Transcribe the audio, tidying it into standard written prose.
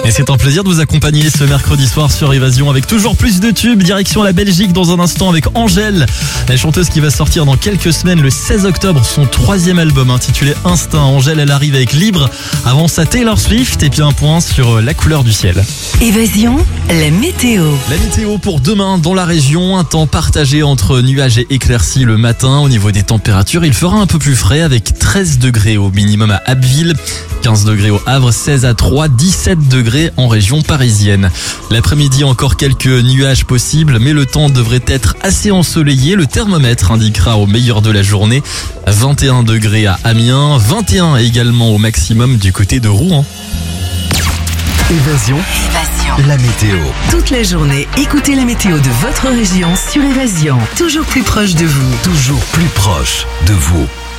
Et c'est un plaisir de vous accompagner ce mercredi soir sur Évasion avec toujours plus de tubes. Direction la Belgique dans un instant avec Angèle, la chanteuse qui va sortir dans quelques semaines le 16 octobre son 3e album intitulé Instinct. Angèle, elle arrive avec Libre. Avant ça, Taylor Swift et puis un point sur la couleur du ciel. Évasion, la météo. La météo pour demain dans la région, un temps partagé entre nuages et éclaircies le matin. Au niveau des températures, il fera un peu plus frais avec 13 degrés au minimum à Abbeville, 15 degrés au Havre, 16 à Troyes, 17 degrés en région parisienne. L'après-midi, encore quelques nuages possibles, mais le temps devrait être assez ensoleillé. Le thermomètre indiquera au meilleur de la journée 21 degrés à Amiens, 21 également au maximum du côté de Rouen. Évasion, la météo. Toute la journée, écoutez la météo de votre région sur Évasion. Toujours plus proche de vous. Toujours plus proche de vous.